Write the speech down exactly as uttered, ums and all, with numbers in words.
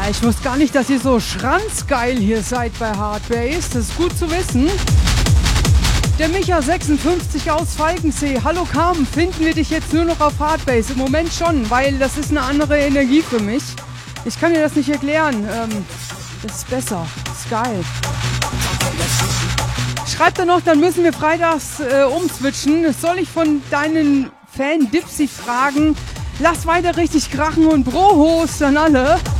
Ich wusste gar nicht, dass ihr so schranzgeil hier seid bei Hardbase. Das ist gut zu wissen. Der Micha sechsundfünfzig aus Falkensee. Hallo Carmen, finden wir dich jetzt nur noch auf Hardbase? Im Moment schon, weil das ist eine andere Energie für mich. Ich kann dir das nicht erklären. Ähm, das ist besser. Das ist geil. Schreibt er noch, dann müssen wir freitags äh, umswitchen. Soll ich von deinen Fan Dipsy fragen? Lass weiter richtig krachen und Brohos an alle.